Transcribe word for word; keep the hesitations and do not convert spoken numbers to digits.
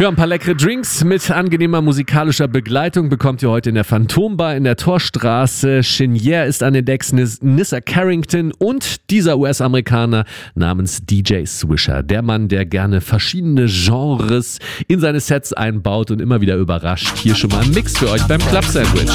Ja, ein paar leckere Drinks mit angenehmer musikalischer Begleitung bekommt ihr heute in der Phantombar in der Torstraße. Chenier ist an den Decks, Nissa Carrington und dieser U S-Amerikaner namens D J Swisher. Der Mann, der gerne verschiedene Genres in seine Sets einbaut und immer wieder überrascht. Hier schon mal ein Mix für euch beim Club Sandwich.